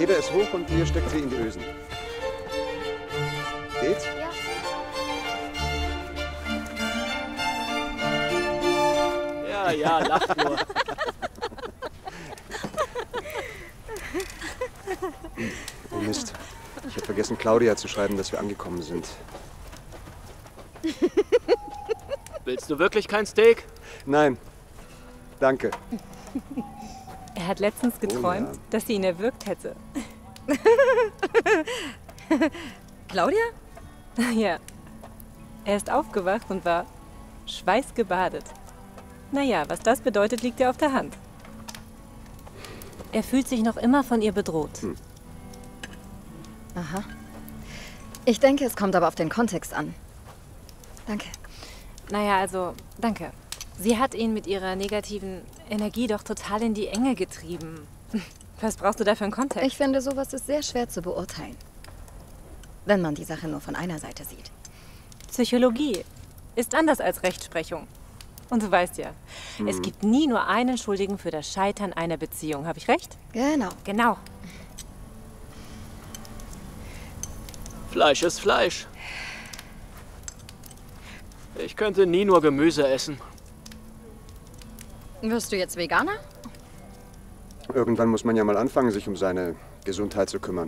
Keder ist hoch und ihr steckt sie in die Ösen. Geht's? Ja. Ja, lacht nur. Oh Mist. Ich habe vergessen, Claudia zu schreiben, dass wir angekommen sind. Willst du wirklich kein Steak? Nein. Danke. Er hat letztens geträumt, ja. dass sie ihn erwürgt hätte. Claudia? Ja. Er ist aufgewacht und war schweißgebadet. Naja, was das bedeutet, liegt ja auf der Hand. Er fühlt sich noch immer von ihr bedroht. Aha. Ich denke, es kommt aber auf den Kontext an. Danke. Naja, also, danke. Sie hat ihn mit ihrer negativen Energie doch total in die Enge getrieben. Was brauchst du da für einen Kontext? Ich finde, sowas ist sehr schwer zu beurteilen. Wenn man die Sache nur von einer Seite sieht. Psychologie ist anders als Rechtsprechung. Und du weißt ja, es gibt nie nur einen Schuldigen für das Scheitern einer Beziehung. Habe ich recht? Genau. Genau. Fleisch ist Fleisch. Ich könnte nie nur Gemüse essen. Wirst du jetzt Veganer? Irgendwann muss man ja mal anfangen, sich um seine Gesundheit zu kümmern.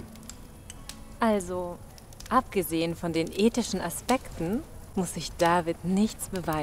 Also, abgesehen von den ethischen Aspekten, muss sich David nichts beweisen.